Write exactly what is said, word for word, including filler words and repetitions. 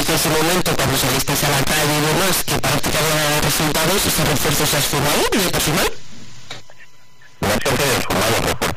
hasta ese momento, cuando salisteis a la calle y demás, que parece que había resultados, ese refuerzo se ha sumado de personal? No es que se haya sumado,